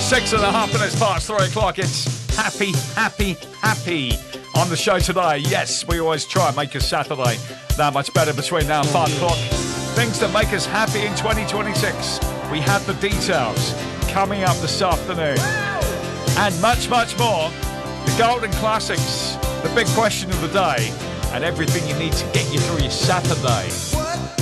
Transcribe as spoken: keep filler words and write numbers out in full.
Six and a half minutes past three o'clock. It's happy, happy, happy on the show today. Yes, we always try and make a Saturday that much better between now and five o'clock. Things that make us happy in twenty twenty-six. We have the details coming up this afternoon. And much, much more. The Golden Classics, the big question of the day, and everything you need to get you through your Saturday.